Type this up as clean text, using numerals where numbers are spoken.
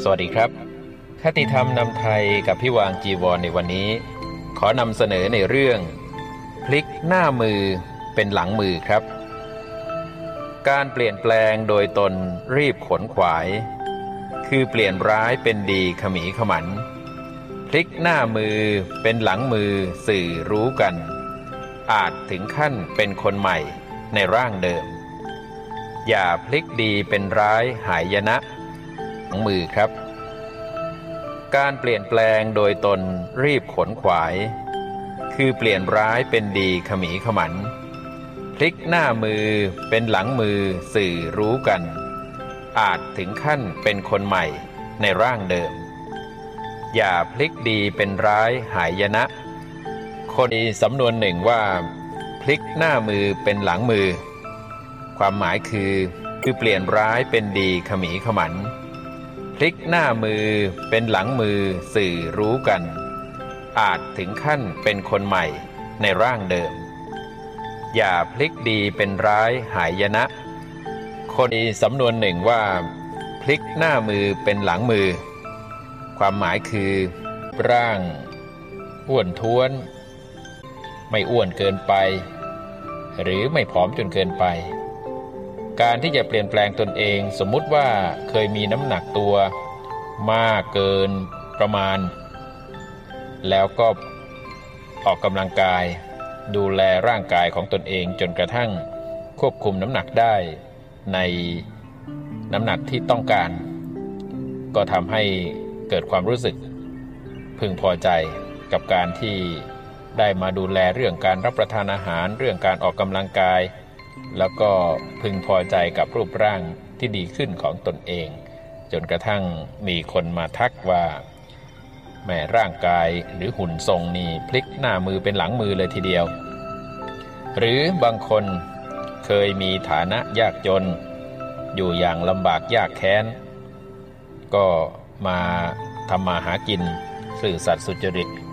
สวัสดีครับคติธรรมนำไทยกับพี่วางจีวรในวันนี้ขอนำเสนอในเรื่องพลิกหน้ามือเป็นหลังมือครับการเปลี่ยนแปลงโดยตนรีบขนขวายคือเปลี่ยนร้ายเป็นดีขมีขมันพลิกหน้ามือเป็นหลังมือสื่อรู้กันอาจถึงขั้นเป็นคนใหม่ในร่างเดิมอย่าพลิกดีเป็นร้ายหายนะของมือครับการเปลี่ยนแปลงโดยตนรีบขนขวายคือเปลี่ยนร้ายเป็นดีขมีขมันพลิกหน้ามือเป็นหลังมือสื่อรู้กันอาจถึงขั้นเป็นคนใหม่ในร่างเดิมอย่าพลิกดีเป็นร้ายหายนะคนมีสำนวนหนึ่งว่าพลิกหน้ามือเป็นหลังมือความหมายคือเปลี่ยนร้ายเป็นดีขมีขมันพลิกหน้ามือเป็นหลังมือสื่อรู้กันอาจถึงขั้นเป็นคนใหม่ในร่างเดิมอย่าพลิกดีเป็นร้ายหายนะคนมีสำนวนหนึ่งว่าพลิกหน้ามือเป็นหลังมือความหมายคือร่างอ้วนท้วนไม่อ้วนเกินไปหรือไม่ผอมจนเกินไปการที่จะเปลี่ยนแปลงตนเองสมมุติว่าเคยมีน้ำหนักตัวมากเกินประมาณแล้วก็ออกกำลังกายดูแลร่างกายของตนเองจนกระทั่งควบคุมน้ำหนักได้ในน้ำหนักที่ต้องการก็ทำให้เกิดความรู้สึกพึงพอใจกับการที่ได้มาดูแลเรื่องการรับประทานอาหารเรื่องการออกกำลังกายแล้วก็พึงพอใจกับรูปร่างที่ดีขึ้นของตนเองจนกระทั่งมีคนมาทักว่าแม่ร่างกายหรือหุ่นทรงนี่พลิกหน้ามือเป็นหลังมือเลยทีเดียวหรือบางคนเคยมีฐานะยากจนอยู่อย่างลำบากยากแค้นก็มาทำมาหากินซื่อสัตย์สุจริต